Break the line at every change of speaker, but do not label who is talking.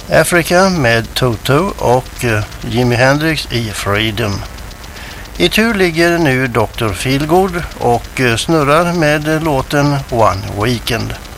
Africa med Toto och Jimi Hendrix i Freedom. I tur ligger nu Dr. Feelgood och snurrar med låten One Weekend.